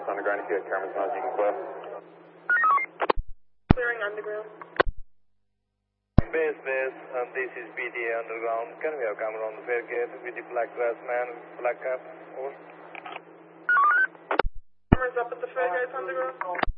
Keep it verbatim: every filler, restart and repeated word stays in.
underground. If you have cameras on, you can clear. Clearing underground. Base, base, um, this is B D A underground. Can we have camera on the fare gate with the black dress man, black cap? Over. Cameras up at the fare gate underground.